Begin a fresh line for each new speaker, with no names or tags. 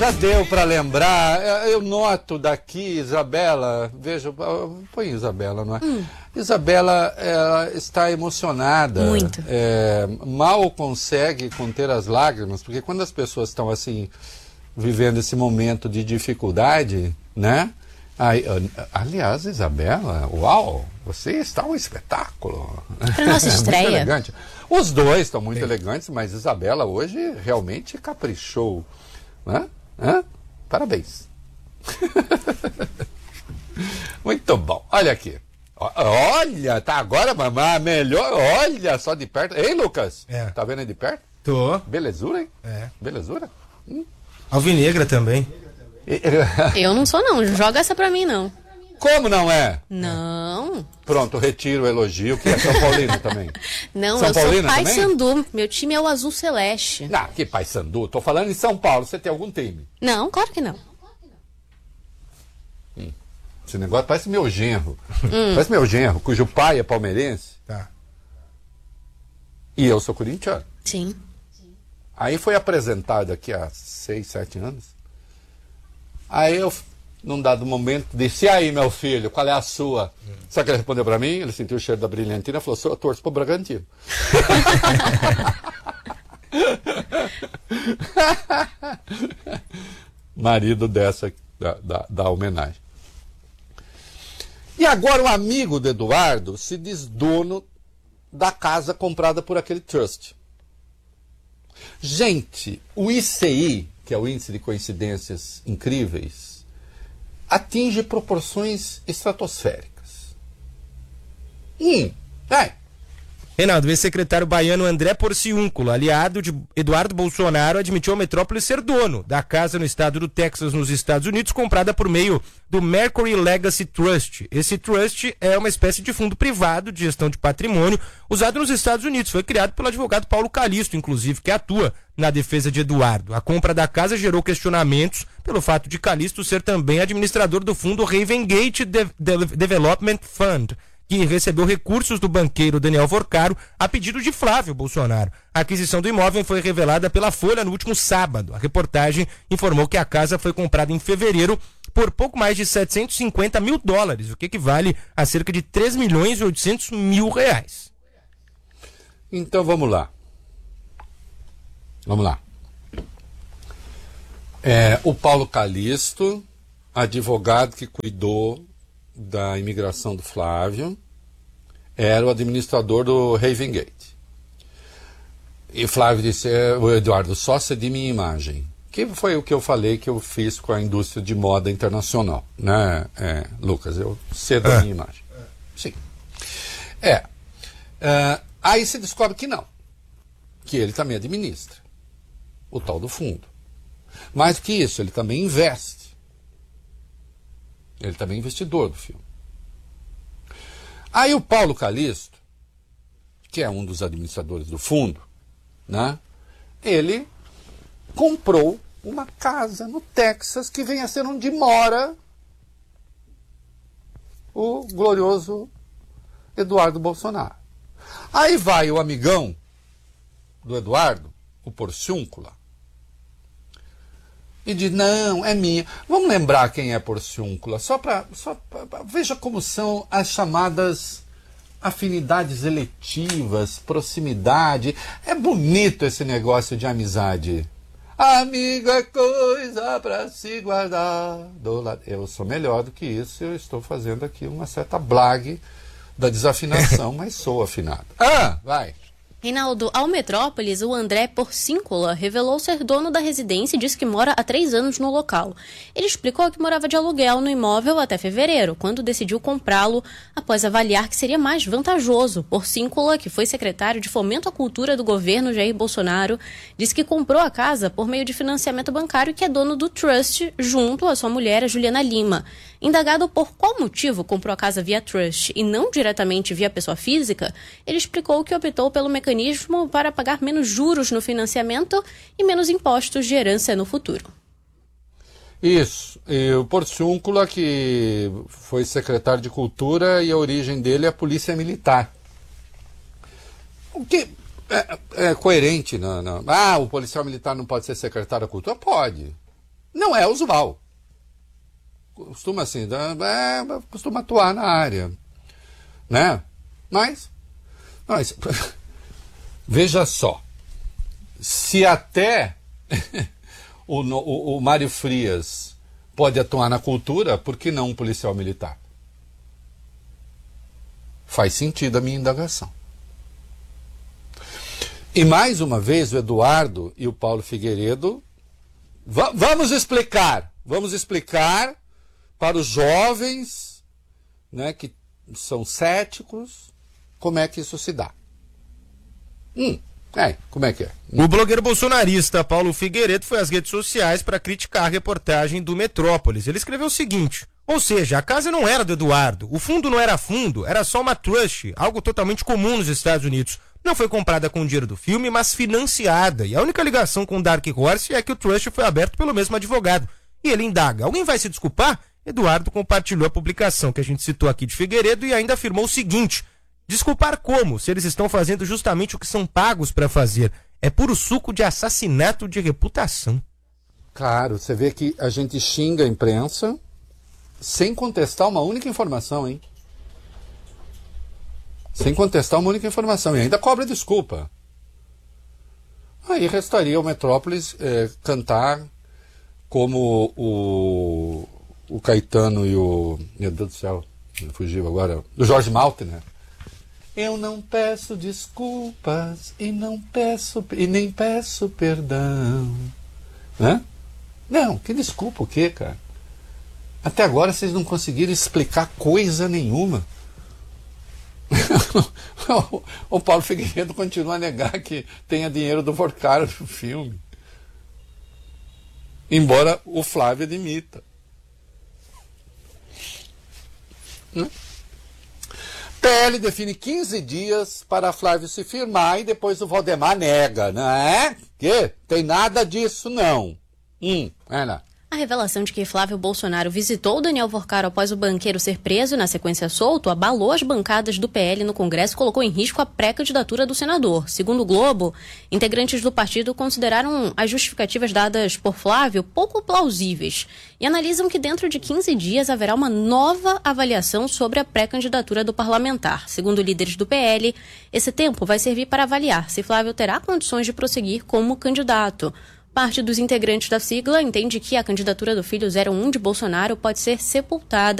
Já deu para lembrar, eu noto daqui, Isabela, veja, põe Isabela, não é? Isabela está emocionada.
Muito.
Mal consegue conter as lágrimas, porque quando as pessoas estão assim, vivendo esse momento de dificuldade, né? Aliás, Isabela, uau, você está um espetáculo.
Para nossa estreia.
Muito elegante. Os dois estão muito elegantes, mas Isabela hoje realmente caprichou, né? Parabéns. Muito bom. Olha aqui. Olha, tá agora, mamãe, melhor. Olha só de perto. Ei, Lucas. Tá vendo aí de perto?
Tô.
Belezura, hein? Belezura.
Alvinegra também.
Eu não sou, não. Joga essa pra mim, não.
Como não é?
Não.
Pronto, retiro o elogio, que é São Paulino também.
Não,
São
eu sou
Paulina
Paysandu. Meu time é o Azul Celeste.
Ah, que Paysandu. Tô falando em São Paulo. Você tem algum time?
Não, claro que não.
Esse negócio parece meu genro. Parece meu genro, cujo pai é palmeirense.
Tá.
E eu sou corintiano.
Sim.
Aí foi apresentado aqui há 6, 7 anos. Aí eu, num dado momento, disse: e aí, meu filho, qual é a sua? Sabe o que ele respondeu pra mim? Ele sentiu o cheiro da brilhantina e falou: eu torço pro Bragantino. Marido dessa, da homenagem. E agora o amigo do Eduardo se diz dono da casa comprada por aquele trust. Gente, o ICI, que é o Índice de Coincidências Incríveis, atinge proporções estratosféricas.
Reinaldo, o ex-secretário baiano André Porciúncula, aliado de Eduardo Bolsonaro, admitiu a metrópole ser dono da casa no estado do Texas, nos Estados Unidos, comprada por meio do Mercury Legacy Trust. Esse trust é uma espécie de fundo privado de gestão de patrimônio usado nos Estados Unidos. Foi criado pelo advogado Paulo Calixto, inclusive, que atua na defesa de Eduardo. A compra da casa gerou questionamentos pelo fato de Calixto ser também administrador do fundo Raven Gate Development Fund, que recebeu recursos do banqueiro Daniel Vorcaro a pedido de Flávio Bolsonaro. A aquisição do imóvel foi revelada pela Folha no último sábado. A reportagem informou que a casa foi comprada em fevereiro por pouco mais de $750 mil, o que equivale a cerca de R$3.800.000.
Então vamos lá. Vamos lá. O Paulo Calixto, advogado que cuidou da imigração do Flávio, era o administrador do Raven Gate. E Flávio disse: o Eduardo, só cedi minha imagem. Que foi o que eu falei que eu fiz com a indústria de moda internacional, né, Lucas? Eu cedo a minha imagem. Sim. Aí se descobre que não. Que ele também administra o tal do fundo. Mais do que isso, ele também investe. Ele também é investidor do filme. Aí o Paulo Calixto, que é um dos administradores do fundo, né, ele comprou uma casa no Texas que vem a ser onde mora o glorioso Eduardo Bolsonaro. Aí vai o amigão do Eduardo, o Porciúncula, e diz: não, é minha. Vamos lembrar quem é Porciúncula, veja como são as chamadas afinidades eletivas, proximidade. É bonito esse negócio de amizade. Amigo é coisa pra se guardar do lado. Eu sou melhor do que isso, eu estou fazendo aqui uma certa blague da desafinação, mas sou afinado. Vai.
Reinaldo, ao Metrópolis, o André Porciúncula revelou ser dono da residência e disse que mora há 3 anos no local. Ele explicou que morava de aluguel no imóvel até fevereiro, quando decidiu comprá-lo após avaliar que seria mais vantajoso. Porciúncula, que foi secretário de Fomento à Cultura do governo Jair Bolsonaro, disse que comprou a casa por meio de financiamento bancário e que é dono do trust junto à sua mulher, a Juliana Lima. Indagado por qual motivo comprou a casa via trust e não diretamente via pessoa física, ele explicou que optou pelo mecanismo para pagar menos juros no financiamento e menos impostos de herança no futuro.
Isso. E o Porciúncula, que foi secretário de Cultura, e a origem dele é a Polícia Militar. O que é coerente. Não. O policial militar não pode ser secretário da Cultura? Pode. Não é usual. Costuma assim, costuma atuar na área, né? Mas veja só, se até o Mário Frias pode atuar na cultura, por que não um policial militar? Faz sentido a minha indagação. E mais uma vez o Eduardo e o Paulo Figueiredo, vamos explicar para os jovens, né, que são céticos, como é que isso se dá. Como é que é?
O blogueiro bolsonarista Paulo Figueiredo foi às redes sociais para criticar a reportagem do Metrópolis. Ele escreveu o seguinte: ou seja, a casa não era do Eduardo, o fundo não era fundo, era só uma trust, algo totalmente comum nos Estados Unidos. Não foi comprada com o dinheiro do filme, mas financiada. E a única ligação com o Dark Horse é que o trust foi aberto pelo mesmo advogado. E ele indaga: alguém vai se desculpar? Eduardo compartilhou a publicação que a gente citou aqui de Figueiredo e ainda afirmou o seguinte: desculpar como, se eles estão fazendo justamente o que são pagos para fazer? É puro suco de assassinato de reputação.
Claro, você vê que a gente xinga a imprensa sem contestar uma única informação, hein? Sem contestar uma única informação. E ainda cobra desculpa. Aí restaria o Metrópolis cantar como o Caetano e o... Meu Deus do céu, fugiu agora. O Jorge Maltner. Eu não peço desculpas e nem peço perdão. Né? Não, que desculpa o quê, cara? Até agora vocês não conseguiram explicar coisa nenhuma. O Paulo Figueiredo continua a negar que tenha dinheiro do Vorcaro no filme. Embora o Flávio admita. PL define 15 dias para Flávio se firmar e depois o Valdemar nega, não é? Que? Tem nada disso, não. Ana.
A revelação de que Flávio Bolsonaro visitou Daniel Vorcaro após o banqueiro ser preso e na sequência solto abalou as bancadas do PL no Congresso e colocou em risco a pré-candidatura do senador. Segundo o Globo, integrantes do partido consideraram as justificativas dadas por Flávio pouco plausíveis e analisam que dentro de 15 dias haverá uma nova avaliação sobre a pré-candidatura do parlamentar. Segundo líderes do PL, esse tempo vai servir para avaliar se Flávio terá condições de prosseguir como candidato. Parte dos integrantes da sigla entende que a candidatura do filho 01 de Bolsonaro pode ser sepultada